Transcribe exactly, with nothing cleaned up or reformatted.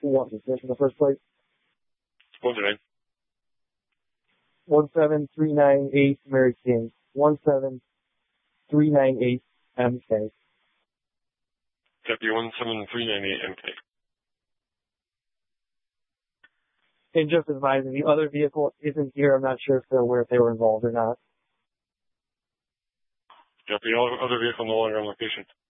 Who wants this? This is the first place. What's your name? One seven three nine eight Mary King. One seven three nine eight M K. Copy one seven three nine eight M K. And just advising, the other vehicle isn't here. I'm not sure if they're aware if they were involved or not. Copy. Other vehicle no longer on location.